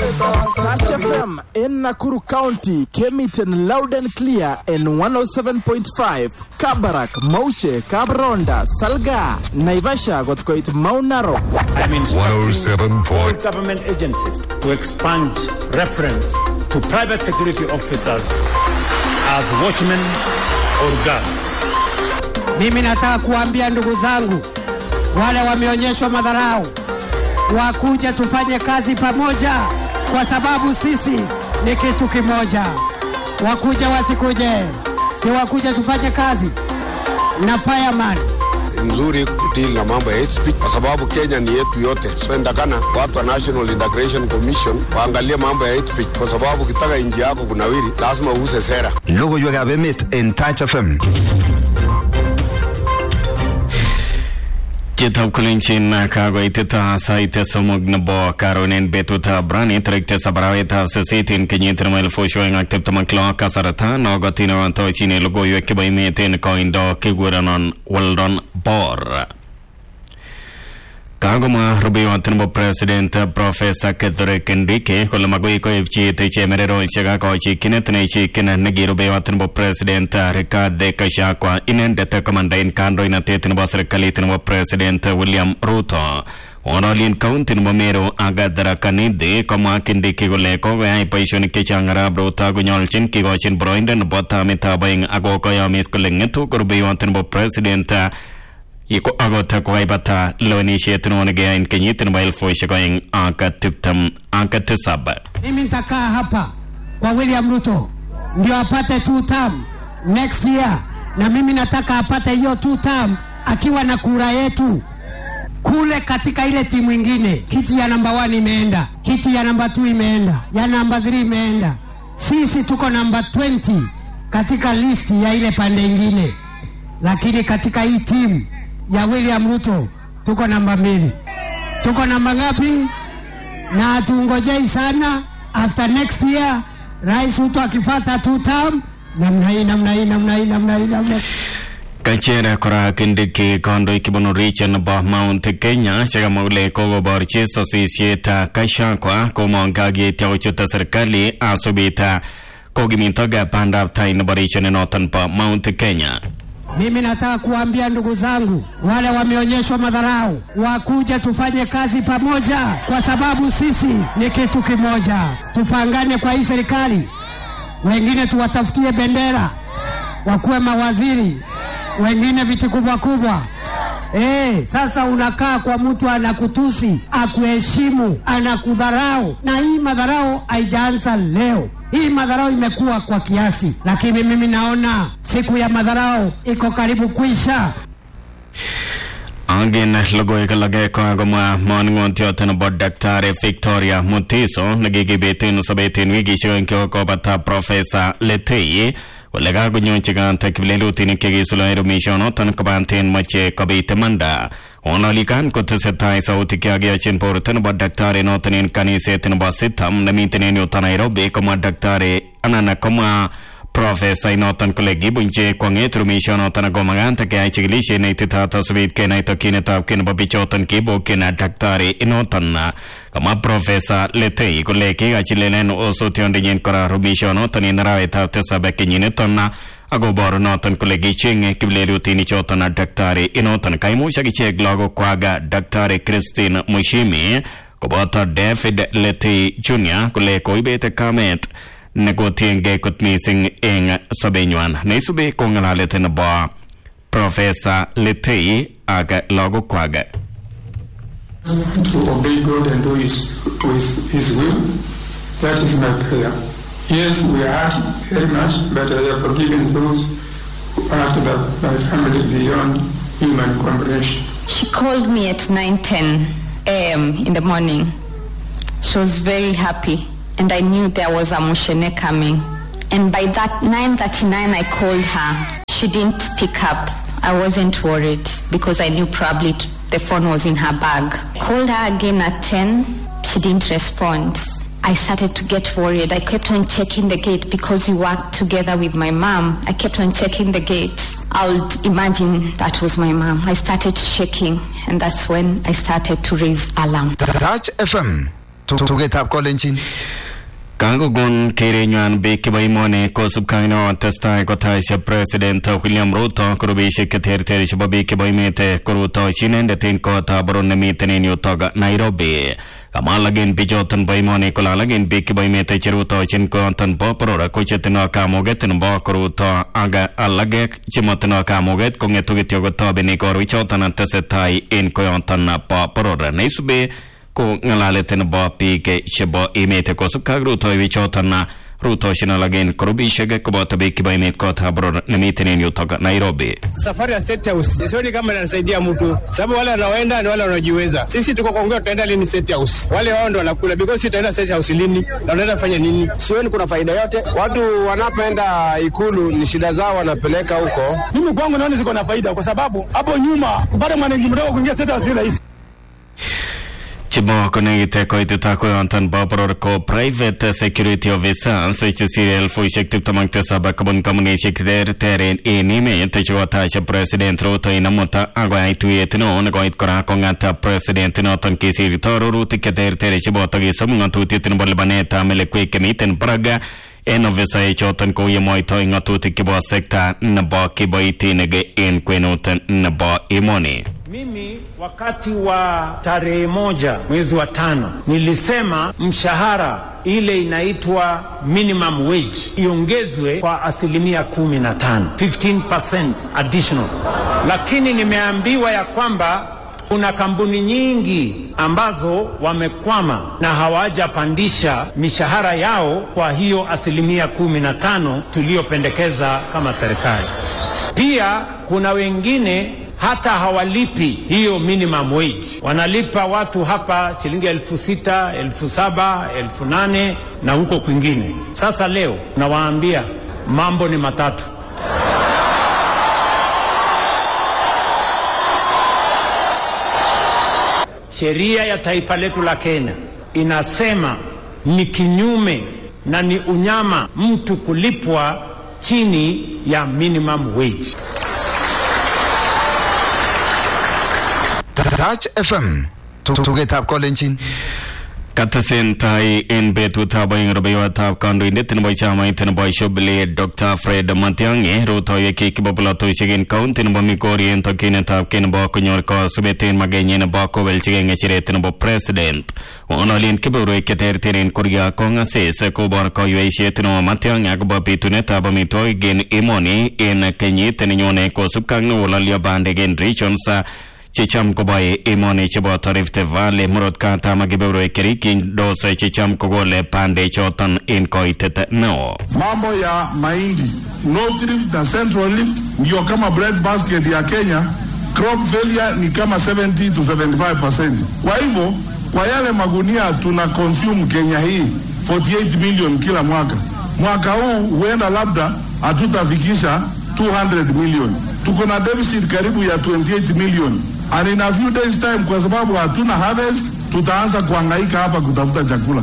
Touch FM in Nakuru County came it in loud and clear in 107.5. Kabarak, Mauche, Kabronda, Salga, Naivasha got quite Mount Narok. I'm instructing 107. government agencies to expunge reference to private security officers as watchmen or guards. Mimi nataka kuambia ndugu zangu wale wameonyeshwa madharau wakuje tufanye kazi pamoja kwa sababu sisi ni kitu kimoja. Wakuje wasikuje, si wakuje tufanye kazi na fireman. Nzuri deal na mambo ya hate speech kwa sababu Kenya ni yetu yote. So ndakana watu wa National Integration Commission waangalie mambo ya hate speech kwa sababu kitaka nchi yako kunawiri lazima uuse sera. Logo you have met in Touch FM. Kitab kulinchin kago itita saite somogna bo karonen betuta brani trekte sabaraweta sesitin kenyitra mel foshoing active tamakla kasarata nogotina wanto chine logo yu kibai meten koindo kiguranon waldon bor Kagoma rubi wantin President Professor Kithure Kindiki kolomagoi ko ipchi teche merero shaga ko chi kinetne chi kina negi rubi wantin President Rigathi Gachagua inendete komandain kando inatetin serikali tin President William Ruto Onolin County Momero agadara kanide koma Kindiki gole ko ai paishoni ke changara brota gunyolchin ki gochin broinden bota metabaing ago ko yamis kolengetu rubi wantin President Iko agota kwa ibata loni shetunu wanegea in kenyitin wa elfo ishagoying ankatisaba. Mimi nitakaa hapa kwa William Ruto ndio apate 2 term next year, na mimi nataka apate hiyo 2 term akiwa na kura yetu kule katika ile timu ingine. Kiti ya number 1 imeenda, kiti ya number 2 imeenda, ya number 3 imeenda. Sisi tuko number 20 katika listi ya ile pande ingine, lakini katika hii timu ya William Ruto tuko namba 2. Tuko namba ngapi? Na tuongojei sana after next year Rais Ruto akipata 2 term namna. Kachera kora Kindiki kondo ikibono region ba Mount Kenya shaga maule kogo borchi sosieta Gachagua komongagi tauchuta serikali asubita kogimintoga panda tain operation enotan pa Mount Kenya. Mimi nataka kuambia ndugu zangu wale wameonyeshwa madharau wakuje tufanye kazi pamoja kwa sababu sisi ni kitu kimoja. Tupangane kwa hii serikali, wengine tuwatafutie bendera wakuwe mawaziri, wengine viti kubwa kubwa. Sasa unakaa kwa mtu anakutusi, akuheshimu, anakudharau, na hii madharau haijaanza leo. Hii madharau imekuwa kwa kiasi, lakini mimi naona siku ya madharau iko karibu kuisha. Angin logo ikalagay ko agama morning tioten bo Dr. Victoria Mutiso nagigibitin sabitin wigisyon ko bata Professor Letei Walega gunyo chigan takbilelu tinikegi sulairu mishono tan kabantin mache kabite manda onalikan kutusetai sauti kya gya chinpor tan ba daktare no tanin kanise tan ba sitam namitenen yo Nairobi kama daktare anana kama Professor inotan kolegi bunche kwangetru mishono tan gomaganta kya chigilishe neitita tasbit ke naitokine tapkin babichotan kibo kina daktare inotan kama Professor Letei kolegi achilenen oso tiondenyen kora rumishono tanin raita tesabe kinyine tonna agobor notan kolegi chenge kiblelu tini chotana daktare inotan kaimusha gicheg logo kwaga daktare Christine Mushimi kobota David Letei Jr. koleko ibete kamet negotienge kutmising eng sobenywan neisube kongalaleten ba Professor Letei aga logo kwaga to obey God and do his will. That is my prayer. Yes, we hurt very much, but I have forgiven those who hurt my family beyond human comprehension. She called me at 9:10 a.m. in the morning. She was very happy, and I knew there was a Mushene coming. And by that 9:39, I called her. She didn't pick up. I wasn't worried because I knew probably the phone was in her bag. Called her again at 10. She didn't respond. I started to get worried. I kept on checking the gate because we worked together with my mom. I kept on checking the gate. I would imagine that was my mom. I started shaking, and that's when I started to raise alarm. Touch FM tugetab kolenjin. Kagogon kerenywan biik chebo emoni kosubkei ak testai kotaishe President William Ruto kurubishek cheterter chebo biik chebo emet korutoshin inendet en kotab boror nemiten en yutok Nairobi. Kamalagen bichoton bo emoni kolalagen biik chebo emet cherutoshin koton bo boror kochetinoi kamuget nebo koruto ak alage chemotindoi kamuget kong'etu kityo kotobeni korwichoton tesetai en koyoton bo boror neisubi ko ngalalet nebo biik chebo emet kosubkei ak rutoiwechoton rutoshin alagen korubishek koboto biik chebo emet kotab boror nemiten en yutok Nairobi. Safari ya State House sioni kama inasaidia mtu, sababu wale wanaoenda ni wale wanaojiweza. Sisi tuko kuongea tutaenda lini State House, wale wao ndio wanakula, because sisi tutaenda State House lini na tunaenda fanya nini? Sioni kuna faida yote. Watu wanapoenda ikulu ni shida zao wanapeleka huko. Mimi kwangu naona ziko na faida, kwa sababu hapo nyuma kupata mwananchi mdogo kuingia State House ni rahisi. Chibo konegite koitita koyonton bo boror ko private security officers HCL fuishek tiptamang tesaba kabon kamunishek terter en emet chekotache President Ruto inamuta agoyai tuyet neo nekoit kora kong'ata President noton kisirto rorutik cheterter cheboto kisob ng'atutiet nebo lipanetab melekwek chemiten Praga en ofisa choton ko yemoitoi ng'atutik chebo sekta nebo kiboitinik en kwenut nebo emoni. Mimi wakati wa tarehe 1 mwezi wa 5 nilisema mshahara ile inaitwa minimum wage iongezwe kwa 15%, 15% additional. Lakini nimeambiwa ya kwamba kuna kampuni nyingi ambazo wamekwama na hawajapandisha mishahara yao kwa hiyo 15% tuliyopendekeza kama serikali. Pia kuna wengine hata hawalipi hiyo minimum wage. Wanalipa watu hapa shilingi 6,000, 7,000, 8,000 na huko kwingine. Sasa leo nawaambia mambo ni matatu. Sheria ya taifa letu la Kenya inasema ni kinyume na ni unyama mtu kulipwa chini ya minimum wage. Touch FM tugetab kolenjin. Katasentai en betutab oeng rubeiwotab kandoindet nebo chamait nebo Jubilee Dr. Fred Matiang'i rutoiwek chebo polatoisiek en kaunti nebo Migori en tokyinetab kei nebo konyor kasubet en magenyin nebo kowelchigei ng'echeret nebo president. Ng'ololien kebeberwek cheterter en Kuria kong'asis kobor kayweisiet nebo Matiang'i akobo bitunetab amitwogik en emoni en kenyit nenyone kosubkei ak neng'ololyo bandek en regions checham koboe emoni cheboto Rift Valley, Murot Katam ak kebeberwek cherikyindos checham kokole bandechoton en koitet neo. Mambo ya mahindi North Rift na Central Rift ndio kama bread basket ya Kenya. Crop failure ni kama 70 to 75%. Kwa hivyo kwa yale magunia tuna consume Kenya hii 48 million kila mwaka. Mwaka huu huenda labda hatutafikisha 200 million. Tuko na deficit karibu ya 28 million. And in a few days time, kwa sababu hatuna harvest, tutaanza kuhangaika hapa kutafuta chakula.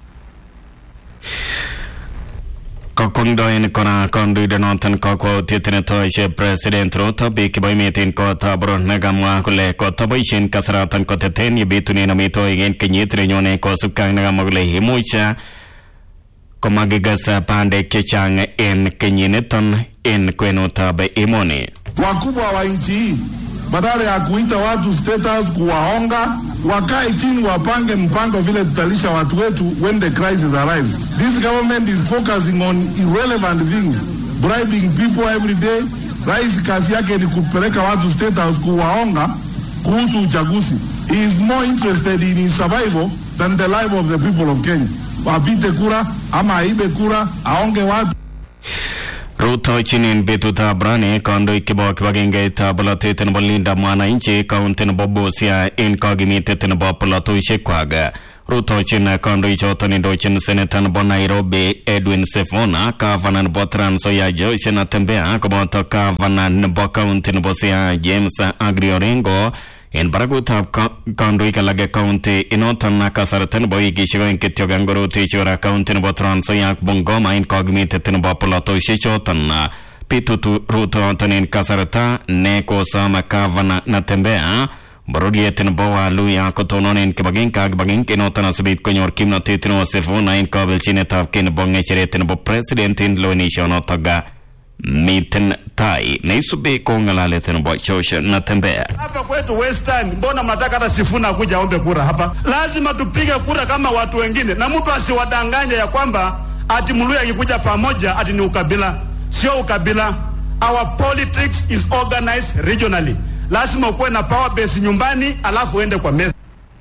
Kokongdoen kora kandoindet noton kakwautiet netoishe President Ruto biik chebo emet en kotab boror nekamwa kole kotoboisien kasaratan koteten yebitunen amitwogik en kenyit nenyone kosubkei ak nekamwa kole imuch komakiges bandek chechang en kenyiniton en kwenutab emoni. Wakubwa wa nchi hii badala ya kuita watu State House kuwaonga, wakae chini wapange mpango vile tutalisha watu wetu when the crisis arrives. This government is focusing on irrelevant things, bribing people every day. Rais kazi yake ni kupeleka watu State House kuwaonga kuhusu uchaguzi. He is more interested in his survival than the life of the people of Kenya. Wapite kura ama aibe kura, aonge watu. Ruto chinin betutab rani kandoik chebo kibagengeitab polatet nebo Linda Mwananchi kaunti nebo Busia en kagimitet nebo polatoisiekwak. Ruto chin kandoichoton indochin seneta nebo Nairobi Edwin Sifuna, gavana nebo Trans Nzoia Joyce Natembeya koboto gavana nebo kaunti nebo Siaya James Agri Orengo en barakutab kandoik alage kaunti inoton kasarta nebo wikisiek oeng kityo kangorutechi kora kaunti nebo Trans Nzoia ak Bungoma en kagimitet nebo polatoisiechoton. Pitu Ruto en kasarta ne kosom gavana Natembeya bororiet nebo Waluya kotononen kibagenge noton asubit konyor kimnatet nebo Sifuna en kabelchinetab kei nebo ng'echeret nebo president en lewenishonotok miten tai neisubi ko ng'alalet nebo Josh Natembeya. Hapa kwetu Western, mbona mnataka hata Sifuna kuja aombe kura hapa? Lazima tupige kura kama watu wengine, na mtu asiwadanganye ya kwamba ati Mluya akikuja pamoja ati ni ukabila. Sio ukabila. Our politics is organized regionally. Lazima ukuwe na power base nyumbani alafu uende kwa meza.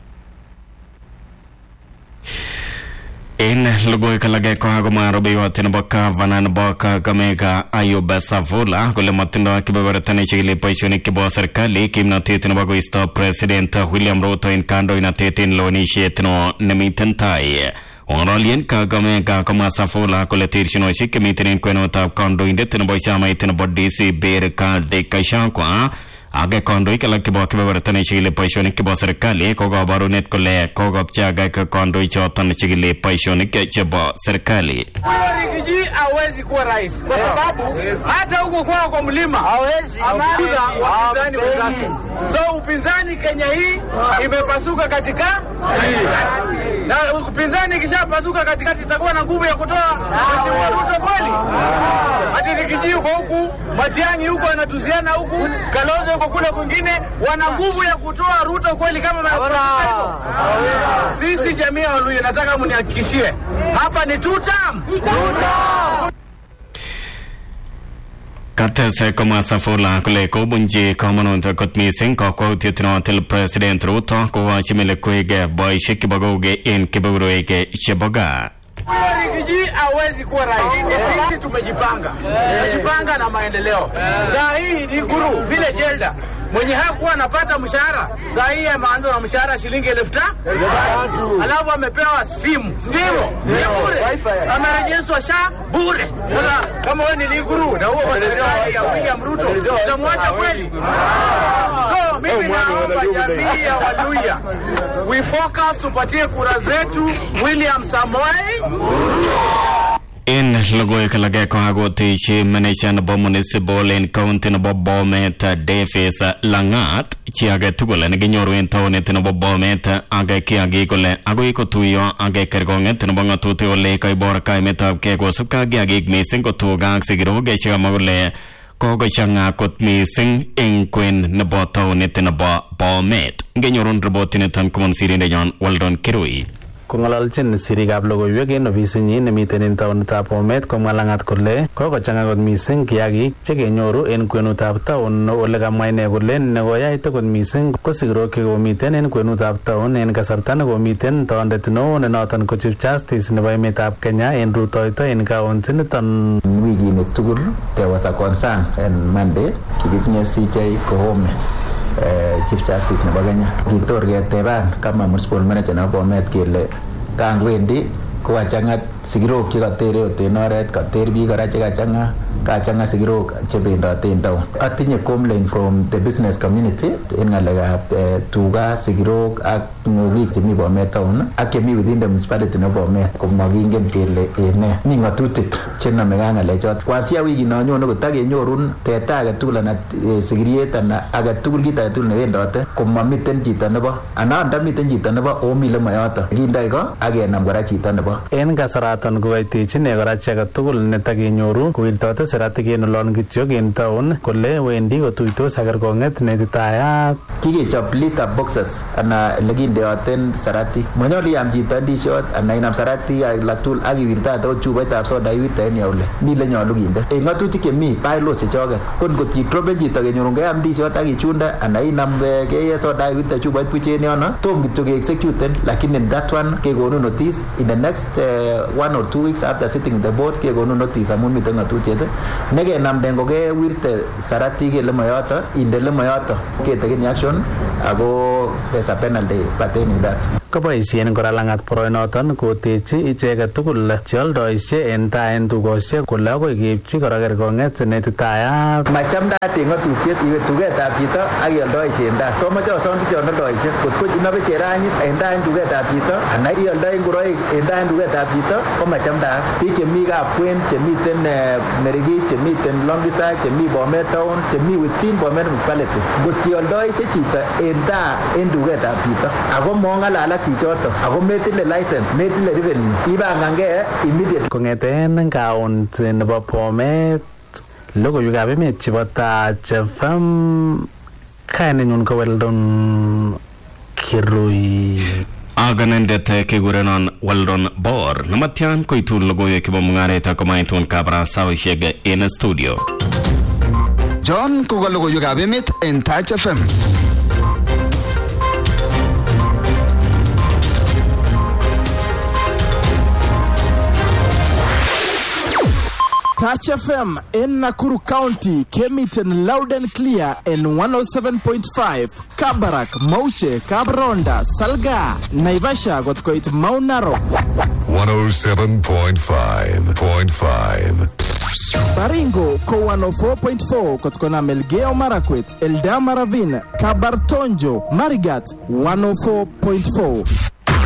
In lugoi kalage ko agoma robi watin baka vanan baka kamega Ayuba Savula kule matindo kibeberetane chigile paishoni kibo serikali kimnatetin bago isto President William Ruto in kando inatetin lonishetno nemiten tai Oralien kagamega kama Savula kule tirshino shike mitenin kwenotab kando indetin boishama itin bodisi ber kalde kashakwa age kondoi kala kibo kibeberetane chigile paishoni kibo serikali koga barunet kole kogopchaga ka kondoi choton chigile paishoni chebo serikali. Rigiji hawezi kuwa rais kwa sababu hata huko kwa mlima hawezi amaliza wapinzani wenzake. So upinzani Kenya hii imepasuka katika na upinzani kishapasuka katikati itakuwa na nguvu ya kutoa Mheshimiwa Ruto kweli. Hadi Rigiji huko huku, Matiang'i huko anatuziana huku, Kalonzo huko kule kwingine wana nguvu ya kutoa Ruto kweli kama sisi jamii ya Waluya nataka mnihakikishie hapa ni tutam. Katese kama Savula kule kobunji kamanonta kotmising kakwautietino til President Ruto kwa chimele kwege boishe kibagoge in kibagoge cheboga. Rigiji hawezi kuwa rais. Sisi tumejipanga. Tumejipanga na maendeleo. Saa hii ni guru vile Jelda mwenye hakuwa anapata mshahara saa hii ameanza na mshahara shilingi 1000 alafu amepewa simu ndivyo bure amerejeshwa sha bure. Sasa kama wewe ni guru na huo serikali ya William Ruto utamwacha kweli? So mimi naomba jamii ya Waluya we focus tupatie kura zetu William Samoei. In lugoi kalage ko agotishi manation bo municipal in county no Bomet Davis Langat chiage tugole ne ginyoru en tawnet no Bomet age kiage kole agoi ko tuyo age kergonget no ngatuti ole kai bor kai metab ke go suka giage mising ko tuga sigiro ge chama gole ko go changa kot mising en kwen no tawnet no Bomet ginyoru robotin tan common sirinde John Waldon Kirui kongalalchin sirikab logoiwek en ofisinyin nemiten en taonitab Bomet komwa Langat kole kokochanga kot mising kiagik chekenyoru en kwenutab taon ole kamwa ine kole nekoyai kot mising ko sigirok chekomiten en kwenutab taon en kasarta nekomiten tondet neo ne noton ko Chief Justice nebo emetab Kenya en rutoito en kaunti niton. Wikini tugul there was a concern on Monday kikitinye CJ Koome Chief Justice nebo Kenya kitor keteban kama municipal manager nebo Bomet kele kangwendi kowachanga sigirok chekatere oten oret kater biik kora kachanga sigirok chebendote en town. Atinye complaint from the business community en ngalekab tuga sigirok ak ng'okik chemi Bomet town ak chemi within the municipality nebo Bomet komakingen kele ene mi ng'atutik chenamegei ng'alechot. Kwanzia wikino nyone kotakenyorun teta age tugul anan sigiriet anan age tugul kit age tugul newendote komamiten chito nebo anan ndamiten chito nebo omile mayoto kindai ko akenam kora chito nebo. En kasaraton kokaitechin kora chi age tugul netakenyoru kowirtote seratik en olon kityok en town kole wendi kotuitos akerkong'et neititayat. Kikechop litter boxes ana lekindeoten saratik. Manyolu iam chito ndishot ana inam saratik alak tugul ak iwirtate ot chupaitab soda iwirte en yaule. Mi le nyolu kinde. En ng'atutik chemi bylaws chechoket. Ko ngot kidropen chito kenyorun keam ndishot ak ichunde ana inam keye soda iwirte chupait buch en yono tom kityo ke-executen lakini that one kekonu notice in the next 1 or 2 weeks after sitting in the board kekonu notice amun miten ng'atutiet nekenamden kokewirte saratik ele mayoto inde le mayoto ketekeni action ako there's a penalty pertaining that. koboisien kora langat boroinoton kotechi icheket tugul cheoldoishe en tai en tugoshek kole akoi keipchi kora kerkong'et netitayat. Machamdaat en ng'atutiet iwe tugetab chito ak ioldoishe en tai. Somoche osom bichon oldoishe kotko inobe cheranyit en tai en tugetab chito anan ioldoi ngoroik en tai en tugetab chito ko machamdaat. Biik chemi Kapkwen, chemiten Merigit, chemiten Longisa, chemi Bomet Town, chemi within Bomet Municipality. Ngot ioldoishe chito en tai en tugetab chito ako mong'alal ak chichoto ako metile license, metile revenue, ibangangee immediately. Kong'eten kaunti nebo Bomet, logoiwekab emet chebo Taach FM, kainenyun ko Weldon Kirui. Aganendet kekurenon Weldon Bor. Namatyan koitu logoiwek chebo mung'aret ak komaitun kabarastaoshek en studio. John koka logoiwekab emet en Taach FM. Taach FM in Nakuru County came it in loud and clear in 107.5. Kabarak, Mauche, Kabronda, Salga, Naivasha got quite Mount Narok. 107.5. Baringo ko 104.4 kotkona Melgeo Marakwet, Eldama Ravine, Kabartonjo, Marigat 104.4.